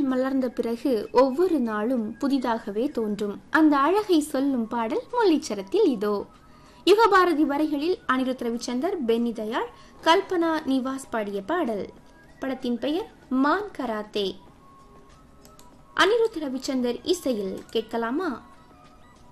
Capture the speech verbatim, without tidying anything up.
மலர்ந்த பிறகு ஒவ்வொரு நாளும் புதிதாகவே தோன்றும். அந்த அழகை சொல்லும் பாடல் முல்லைச்சரத்தில் இதோ. யுகபாரதி வரிகளில் அனிருத் ரவிச்சந்தர், பென்னி தயாள், கல்பனா நிவாஸ் பாடிய பாடல். படத்தின் பெயர் மான் கராத்தே. அனிருத் ரவிச்சந்தர் இசையில் கேட்கலாமா?